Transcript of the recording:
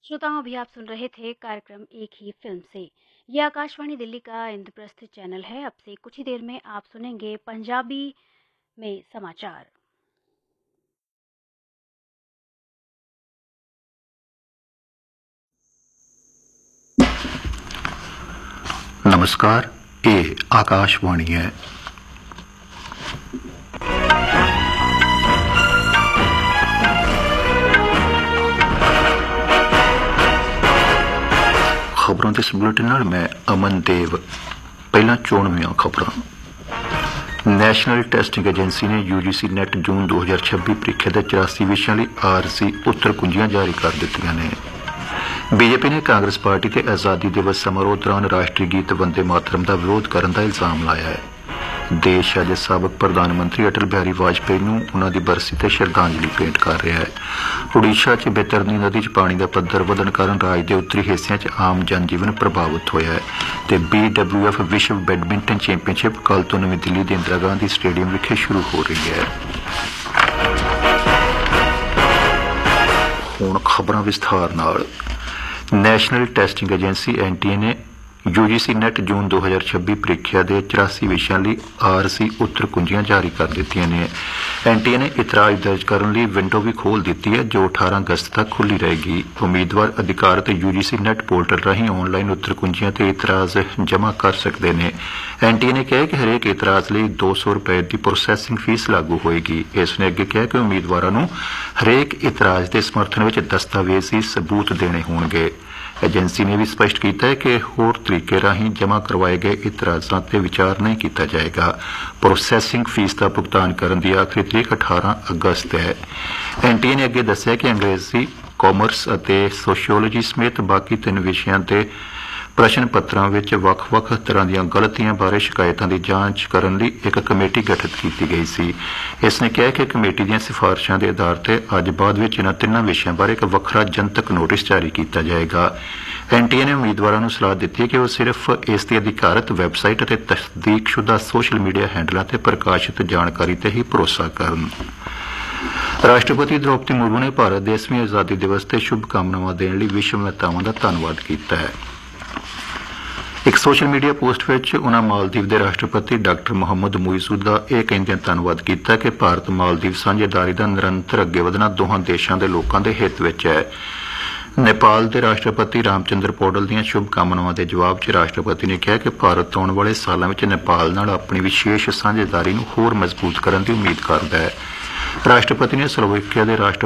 श्रोताओं, अभी आप सुन रहे थे कार्यक्रम एक ही फिल्म से। यह आकाशवाणी दिल्ली का इंद्रप्रस्थ चैनल है। अब से कुछ ही देर में आप सुनेंगे पंजाबी में समाचार। नमस्कार, ये आकाशवाणी है। खबरों के इस बुलेटिन नाल मैं अमन देव। पहला चोणवीं खबरां। नैशनल टेस्टिंग एजेंसी ने यूजीसी नैट जून 2026 ਪ੍ਰੀਖਿਆ ਦੇ 84 ਵਿਸ਼ਿਆਂ ਲਈ ਆਰਸੀ ਉੱਤਰ ਕੁੰਜੀਆਂ ਜਾਰੀ ਕਰ ਦਿੱਤੀਆਂ ਨੇ। बीजेपी ने कांग्रेस पार्टी के आज़ादी दिवस समारोह दौरान राष्ट्रीय गीत वंदे मातरम का विरोध करने का इल्जाम लाया है। देश अज साबक प्रधानमंत्री अटल बिहारी वाजपेयी नूं उन्हां दी बरसी ते श्रद्धांजलि भेंट कर रहा है। ओडिशा च बैतरनी नदी च पानी का पद्धर वधण कारण राज के उत्तरी हिस्सों च आम जनजीवन प्रभावित होया है ते BWF विश्व बैडमिंटन चैंपीयनशिप कल तो नवीं दिल्ली के इंदिरा गांधी स्टेडियम विखे शुरू हो रही है। हुण खबरां विस्तार नाल। नैशनल टेस्टिंग एजेंसी NTA ने यूजीसी नैट जून 2026 ਪ੍ਰੀਖਿਆ ਦੇ 84 ਵਿਸ਼ਿਆਂ ਲਈ ਆਰਸੀ ਉੱਤਰ ਕੁੰਜੀਆਂ ਜਾਰੀ ਕਰ ਦਿੱਤੀਆਂ ਨੇ। NTA ਨੇ ਇਤਰਾਜ਼ ਦਰਜ ਕਰਨ ਲਈ ਵਿੰਡੋ ਵੀ ਖੋਲ੍ਹ ਦਿੱਤੀ ਹੈ ਜੋ 18 ਅਗਸਤ ਤੱਕ ਖੁੱਲ੍ਹੀ ਰਹੇਗੀ। ਉਮੀਦਵਾਰ ਅਧਿਕਾਰਤ यूजीसी ਨੈਟ ਪੋਰਟਲ ਰਾਹੀਂ ਆਨਲਾਈਨ ਉੱਤਰ ਕੁੰਜੀਆਂ ਤੇ ਇਤਰਾਜ਼ ਜਮ੍ਹਾਂ ਕਰ ਸਕਦੇ ਨੇ। NTA ਨੇ ਕਿਹਾ ਕਿ ਹਰੇਕ ਇਤਰਾਜ਼ ਲਈ ₹200 ਦੀ ਪ੍ਰੋਸੈਸਿੰਗ ਫੀਸ ਲਾਗੂ ਹੋਏਗੀ। ਇਸ ਨੇ ਅੱਗੇ ਕਿਹਾ ਕਿ ਉਮੀਦਵਾਰਾਂ ਨੂੰ ਹਰੇਕ ਇਤਰਾਜ਼ ਦੇ ਸਮਰਥਨ ਵਿੱਚ ਦਸਤਾਵੇਜ਼ੀ ਸਬੂਤ ਦੇਣੇ ਹੋਣਗੇ। एजेंसी ने भी स्पष्ट किया है कि होर तरीके राही जमा करवाए गए इतराज़ां ते विचार नहीं किया जाएगा। प्रोसैसिंग फीस का भुगतान करने की आखिरी तरीक 18 अगस्त है। NTA ने अगे दस्सिया कि अंग्रेजी, कॉमर्स और सोशियोलॉजी समेत बाकी 3 विषयों के प्रश्न पत्रों में ਵੱਖ-ਵੱਖ तरह ਦੀਆਂ गलतियां बारे शिकायतों की जांच करने ਲਈ एक कमेटी गठित की गई सी। इसने कहा कि कमेटी ਦੀਆਂ सिफारिशों के आधार पर अज बाद ਵਿੱਚ ਇਹਨਾਂ 3 विषयों बारे एक ਵੱਖਰਾ जनतक नोटिस जारी किया जाएगा। NTA ने उम्मीदवारों को सलाह दी है कि वो सिर्फ इसकी अधिकारत वैबसाइट और तस्दीकशुदा सोशल मीडिया हैंडलों से प्रकाशित जानकारी से ही भरोसा करन। राष्ट्रपति द्रौपदी मुर्मू ने भारत के 10वीं आज़ादी दिवस से शुभकामनावां देने ਲਈ विश्व नेतावां ਦਾ ਧੰਨਵਾਦ ਕੀਤਾ ਹੈ। एक सोशल मीडिया पोस्ट विच उन्हां मालदीव के राष्ट्रपति डॉक्टर मुहम्मद मुइज़ू का यह कहंदियां धन्नवाद किया कि भारत मालदीव साझेदारी का निरंतर अगे वधना दोहां देशों के लोगों के हित विच है। नेपाल के राष्ट्रपति रामचंद्र पौडल दीयां शुभकामनावां के जवाब च राष्ट्रपति ने कहा कि भारत आने वाले सालों में नेपाल नाल अपनी विशेष साझेदारी नूं होर मजबूत करने की उम्मीद करता है। राष्ट्रपति ने स्लोवेकिया के राष्ट्र